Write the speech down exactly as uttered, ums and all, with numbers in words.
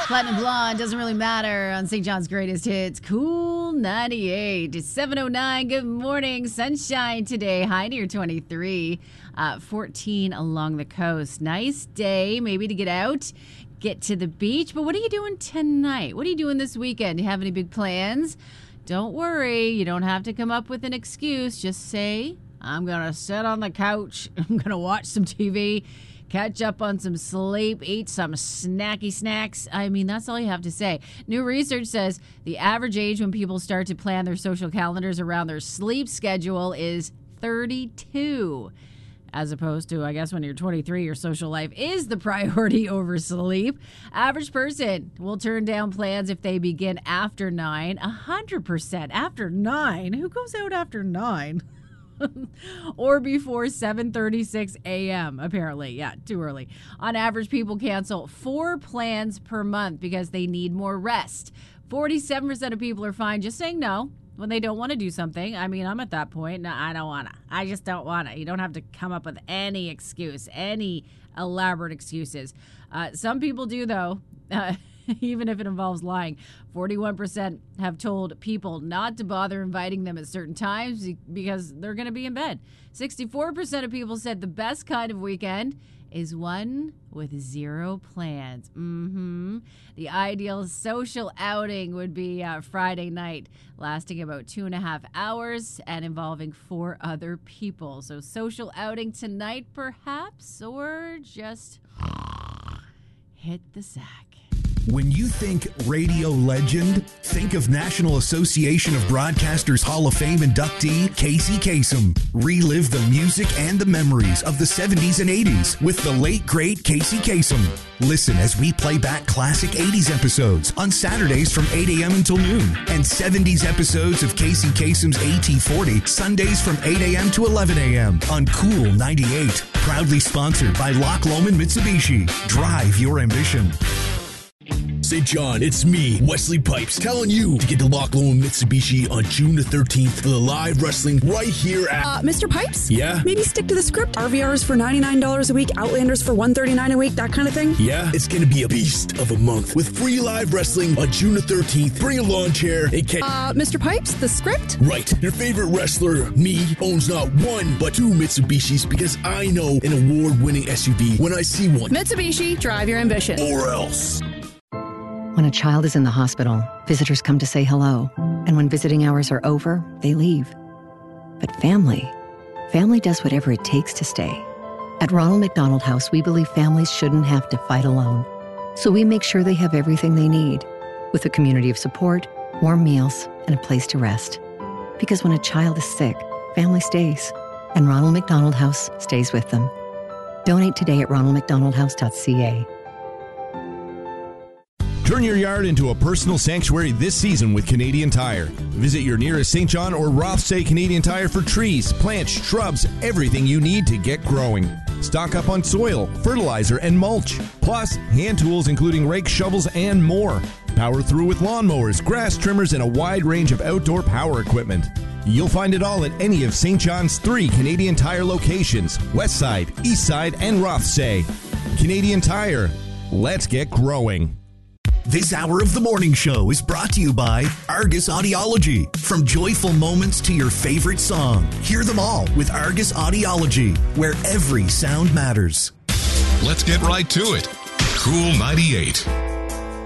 Platinum Blonde, doesn't really matter on Saint John's Greatest Hits. Cool ninety-eight. It's seven oh nine. Good morning. Sunshine today. High near twenty-three. Uh, fourteen along the coast. Nice day, maybe to get out, get to the beach. But what are you doing tonight? What are you doing this weekend? Do you have any big plans? Don't worry. You don't have to come up with an excuse. Just say, I'm going to sit on the couch. I'm going to watch some T V. Catch up on some sleep, eat some snacky snacks. I mean, that's all you have to say. New research says the average age when people start to plan their social calendars around their sleep schedule is thirty-two. As opposed to, I guess, when you're twenty-three, your social life is the priority over sleep. Average person will turn down plans if they begin after nine. one hundred percent after nine? Who goes out after nine? Or before seven thirty-six a.m. apparently. Yeah, too early. On average, people cancel four plans per month because they need more rest. forty-seven percent of people are fine just saying no when they don't want to do something. I mean, I'm at that point. No, I don't want to. I just don't want to. You don't have to come up with any excuse, any elaborate excuses. Uh, some people do, though. Uh, even if it involves lying. forty-one percent have told people not to bother inviting them at certain times because they're going to be in bed. sixty-four percent of people said the best kind of weekend is one with zero plans. Mm-hmm. The ideal social outing would be uh, Friday night, lasting about two and a half hours and involving four other people. So social outing tonight, perhaps, or just hit the sack. When you think radio legend, think of National Association of Broadcasters Hall of Fame inductee Casey Kasem. Relive the music and the memories of the seventies and eighties with the late, great Casey Kasem. Listen as we play back classic eighties episodes on Saturdays from eight a.m. until noon, and seventies episodes of Casey Kasem's A T forty Sundays from eight a.m. to eleven a.m. on Cool ninety-eight. Proudly sponsored by Loch Lomond Mitsubishi. Drive your ambition. Saint John, it's me, Wesley Pipes, telling you to get to Loch Lomond Mitsubishi on June the thirteenth for the live wrestling right here at... Uh, Mister Pipes? Yeah? Maybe stick to the script. R V Rs for ninety-nine dollars a week, Outlanders for one hundred thirty-nine dollars a week, that kind of thing? Yeah, it's going to be a beast of a month with free live wrestling on June the thirteenth. Bring a lawn chair and catch... Uh, Mister Pipes, the script? Right. Your favorite wrestler, me, owns not one, but two Mitsubishis because I know an award-winning S U V when I see one. Mitsubishi, drive your ambition. Or else... When a child is in the hospital, visitors come to say hello. And when visiting hours are over, they leave. But family, family does whatever it takes to stay. At Ronald McDonald House, we believe families shouldn't have to fight alone. So we make sure they have everything they need, with a community of support, warm meals, and a place to rest. Because when a child is sick, family stays. And Ronald McDonald House stays with them. Donate today at ronald mcdonald house dot c a. Turn your yard into a personal sanctuary this season with Canadian Tire. Visit your nearest Saint John or Rothsay Canadian Tire for trees, plants, shrubs, everything you need to get growing. Stock up on soil, fertilizer, and mulch. Plus, hand tools including rakes, shovels, and more. Power through with lawnmowers, grass trimmers, and a wide range of outdoor power equipment. You'll find it all at any of Saint John's three Canadian Tire locations: Westside, Eastside, and Rothsay. Canadian Tire. Let's get growing. This hour of the morning show is brought to you by Argus Audiology. From joyful moments to your favorite song, hear them all with Argus Audiology, where every sound matters. Let's get right to it. Cool ninety-eight.